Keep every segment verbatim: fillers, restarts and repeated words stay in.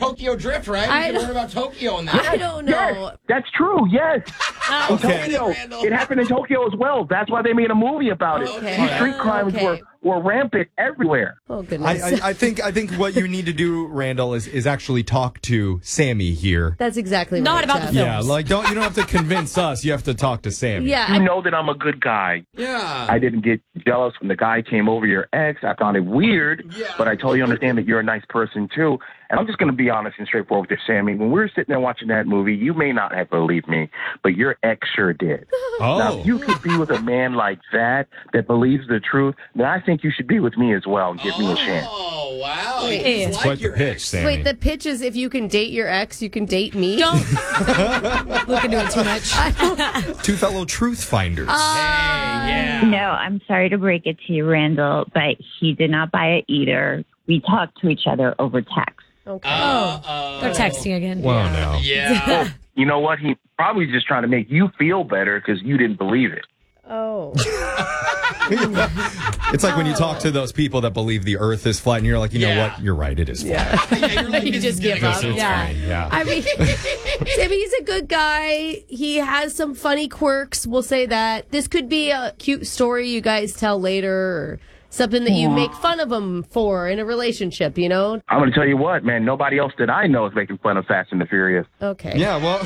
Tokyo Drift, right? I You can learn about Tokyo in that. I don't know. Yes, that's true. Yes. In Okay. Tokyo. Randall. It happened in Tokyo as well. That's why they made a movie about it. Okay. These street crimes Okay. were, were rampant everywhere. Oh, I, goodness. I, I think I think what you need to do, Randall, is, is actually talk to Sammy here. That's exactly Not right, about the Jeff. film. Yeah, like don't you don't have to convince us. You have to talk to Sammy. Yeah, You I, know that I'm a good guy. Yeah. I didn't get jealous when the guy came over your ex. I found it weird, Yeah. but I totally understand that you're a nice person, too. And I'm just going to be honest and straightforward with you, Sammy. When we were sitting there watching that movie, you may not have believed me, but your ex sure did. Now, Oh. if you could be with a man like that, that believes the truth, then I think you should be with me as well and give me a chance. Oh, wow. Wait. You It's like Quite the your pitch, ex. Sammy. wait, the pitch is if you can date your ex, you can date me. Don't look into it too much. Two fellow truth finders. Hey, yeah. No, I'm sorry to break it to you, Randall, but he did not buy it either. We talked to each other over text. Okay. Uh, uh, They're texting again. well, no. Yeah. You know what? He probably just trying to make you feel better because you didn't believe it. Oh. It's like when you talk to those people that believe the Earth is flat, and you're like, you know Yeah. what? You're right. It is flat. Yeah, you're like, You this just is gonna give go up. so It's Yeah. fine. Yeah. I mean, Sammy, he's a good guy. He has some funny quirks. We'll say that. This could be a cute story you guys tell later or something that you make fun of him for in a relationship, you know? I'm going to tell you what, man. Nobody else that I know is making fun of Fast and the Furious. Okay. Yeah, well,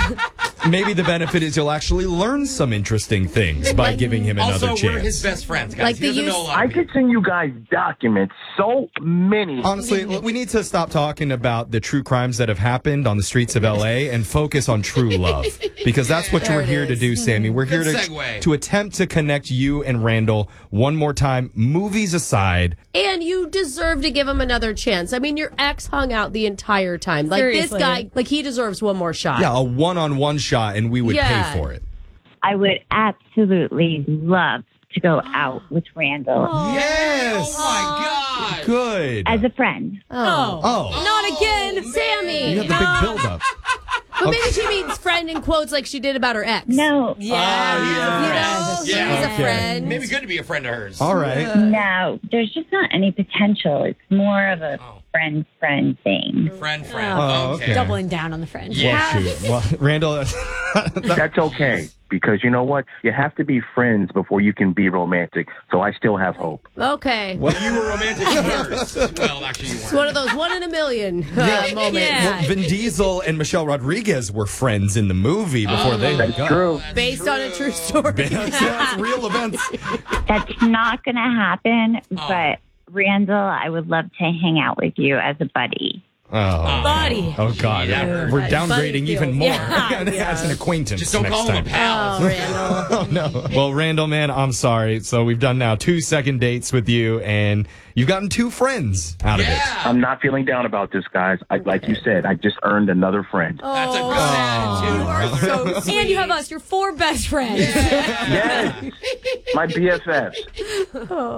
maybe the benefit is you'll actually learn some interesting things by giving him another Also, chance. we're his best friends, guys. Like he the doesn't use- know a lot I of people. could send you guys documents, so many. Honestly, look, we need to stop talking about the true crimes that have happened on the streets of L A and focus on true love. Because that's what There we're it here to is. do, Sammy. We're here Good to, segue. to attempt to connect you and Randall one more time, movies aside. And you deserve to give him another chance. I mean, your ex hung out the entire time. Like, Seriously. this guy, like, he deserves one more shot. Yeah, a one-on-one shot, and we would Yeah. pay for it. I would absolutely love to go out with Randall Yes! Oh, my God. Good. as a friend. Oh. Oh, Not again. Sammy! you had the big build-up. But maybe she means friend in quotes like she did about her ex. No, Yeah. You know? Yeah. She's a Okay. friend. Maybe good to be a friend of hers. All right. no, there's just not any potential. It's more of a Oh. friend friend thing. Friend, friend. Oh, okay. okay. Doubling down on the friend. Yeah. Well, shoot. Well, Randall, That's okay, because you know what? You have to be friends before you can be romantic, so I still have hope. Okay. Well, you were romantic first. Well, actually, you It's weren't. one of those one in a million uh, moments. Yeah. well, Vin Diesel and Michelle Rodriguez were friends in the movie before they That's hooked up. true. Based on a true story. That's, that's real events. That's not going to happen, Oh. but Randall, I would love to hang out with you as a buddy. Oh, Buddy. oh God. Yeah. We're Buddy downgrading feels- even more Yeah, as an acquaintance Just don't next call time. him a pal. Oh, Randall. Oh, no. Well, Randall, man, I'm sorry. So we've done now two second dates with you, and you've gotten two friends out of it. Yeah. I'm not feeling down about this, guys. I, like you said, I just earned another friend. That's a good Oh, attitude. you are so sweet. And you have us, your four best friends. Yes, my B F Fs.